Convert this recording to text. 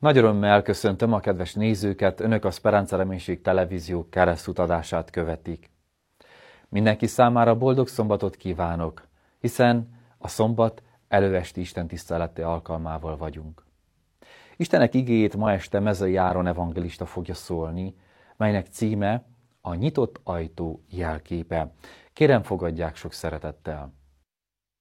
Nagy örömmel köszöntöm a kedves nézőket, Önök a Speranza Reménység Televízió keresztutadását követik. Mindenki számára boldog szombatot kívánok, hiszen a szombat előesti istentisztelete alkalmával vagyunk. Istenek igéjét ma este Mezei Áron evangélista fogja szólni, melynek címe a nyitott ajtó jelképe. Kérem, fogadják sok szeretettel.